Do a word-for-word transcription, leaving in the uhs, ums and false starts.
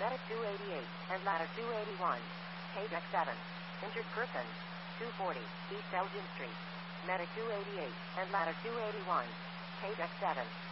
Medic two eighty-eight and ladder two eighty-one. Paydeck seven. Injured person. two forty East Elgin Street. Medic two eighty-eight and ladder two eighty-one. Paydeck seven.